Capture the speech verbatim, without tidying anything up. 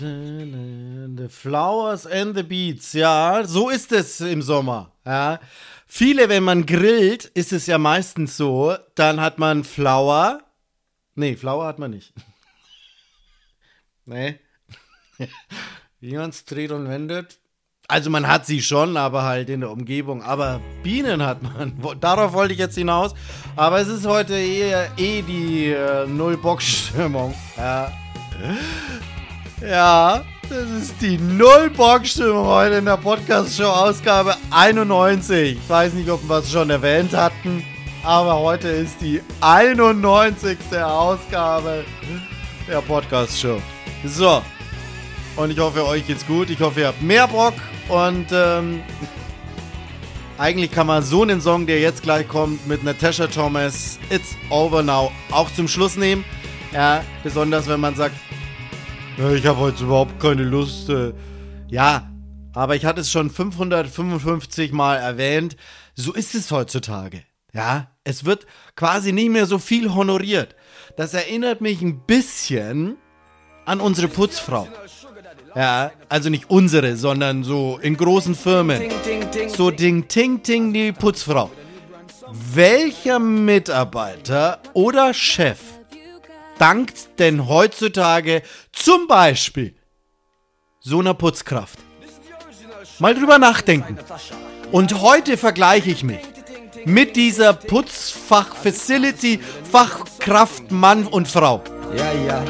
The Flowers and the Beats, ja, so ist es im Sommer. Ja. Viele, wenn man grillt, ist es ja meistens so, dann hat man Flower. Nee, Flower hat man nicht. Nee. Wie man es dreht und wendet. Also man hat sie schon, aber halt in der Umgebung. Aber Bienen hat man. Darauf wollte ich jetzt hinaus. Aber es ist heute eher eh die äh, Null-Bock-Stimmung. Ja. Ja, das ist die Null-Bock-Stimmung heute in der Podcast-Show-Ausgabe einundneunzig. Ich weiß nicht, ob wir es schon erwähnt hatten, aber heute ist die einundneunzigste Ausgabe der Podcast-Show. So, und ich hoffe, euch geht's gut. Ich hoffe, ihr habt mehr Bock. Und ähm, eigentlich kann man so einen Song, der jetzt gleich kommt, mit Natasha Thomas, It's Over Now, auch zum Schluss nehmen. Ja, besonders wenn man sagt, ich habe heute überhaupt keine Lust. Ja, aber ich hatte es schon fünfhundertfünfundfünfzig Mal erwähnt. So ist es heutzutage. Ja, es wird quasi nicht mehr so viel honoriert. Das erinnert mich ein bisschen an unsere Putzfrau. Ja, also nicht unsere, sondern so in großen Firmen. So Ding, Ting, Ting, die Putzfrau. Welcher Mitarbeiter oder Chef dankt denn heutzutage zum Beispiel so einer Putzkraft? Mal drüber nachdenken. Und heute vergleiche ich mich mit dieser Putzfach-Facility, Fachkraft, Mann und Frau. Ja, ja.